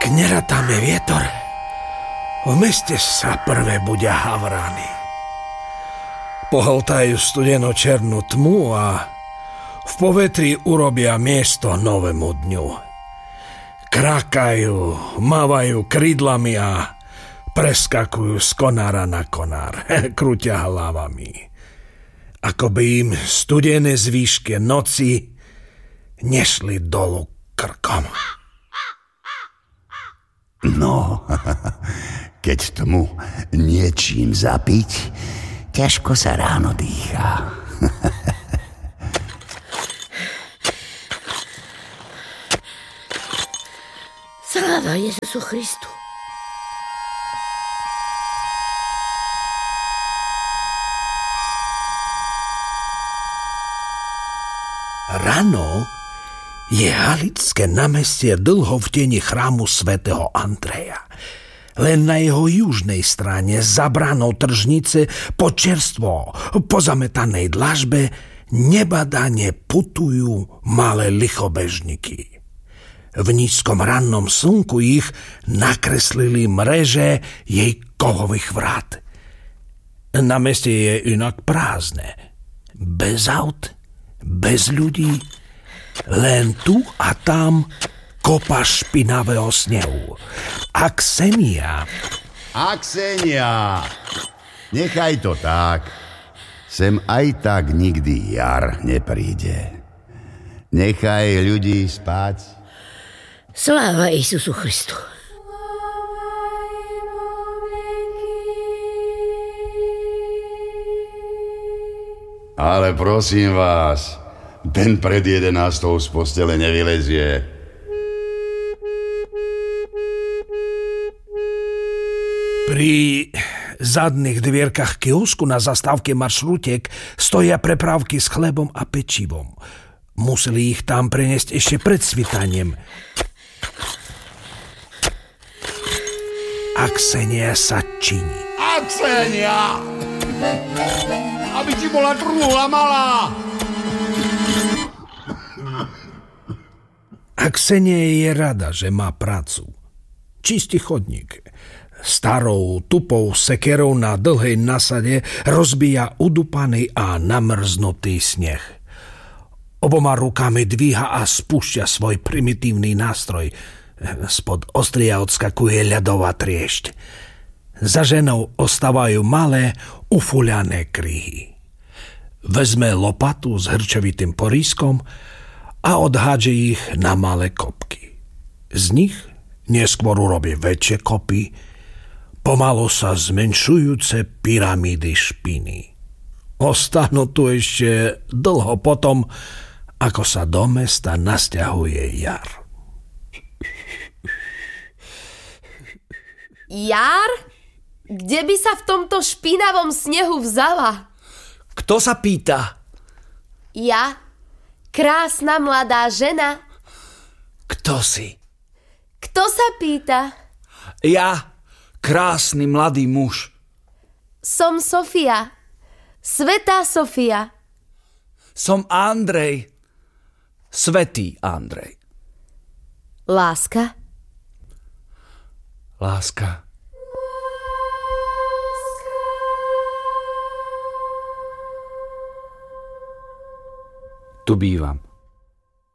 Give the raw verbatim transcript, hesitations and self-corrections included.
Ak neratáme vietor, v meste sa prvé budia havrány. Pohltajú studeno černú tmu a v povetri urobia miesto novému dňu. Krakajú, mávajú krídlami a preskakujú z konára na konár, krútia hlavami. Ako by im studené zvýšky noci nešli dolu krkom. No, keď tmu niečím zapiť, ťažko sa ráno dýchá. Sláva Jezusu Christu. Rano je Halické námestie dlho v tieni chrámu svätého Andreja. Len na jeho južnej strane za bránou tržnice po čerstvo pozametanej dlažbe nebadane putujú malé lichobežníky. V nízkom rannom slnku ich nakreslili mreže jej kovových vrát. Námestie je inak prázdne. Bez aut, bez ľudí, len tu a tam kopa špinavého snehu. A Ksenia... A Ksenia, nechaj to tak. Sem aj tak nikdy jar nepríde. Nechaj ľudí spať. Sláva Jezusu Christu. Ale prosím vás, ten pred jedenástou z postele nevylezie. Pri zadných dvierkach kiosku na zastávke maršrutiek stoja prepravky s chlebom a pečivom. Museli ich tam preniesť ešte pred svitaniem. A Ksenia sa činí. A Ksenia! Aby ti bola trúhla malá! A Ksenia je rada, že má prácu. Čistí chodník. Starou, tupou sekerou na dlhej nasade rozbíja udupaný a namrznutý sneh. Oboma rukami dvíha a spúšťa svoj primitívny nástroj. Spod ostria odskakuje ľadová triešť. Za ženou ostávajú malé, ufuľané kryhy. Vezme lopatu s hrčovitým porískom a odhádže ich na malé kopky. Z nich neskôr urobí väčšie kopy, pomalu sa zmenšujúce pyramídy špiny. Ostanú tu ešte dlho potom, ako sa do mesta nasťahuje jar. Jar? Kde by sa v tomto špinavom snehu vzala? Kto sa pýta? Ja, krásna mladá žena. Kto si? Kto sa pýta? Ja, krásny mladý muž. Som Sofia. Svätá Sofia. Som Andrej. Svätý Andrej. Láska? Láska. Tu bývam.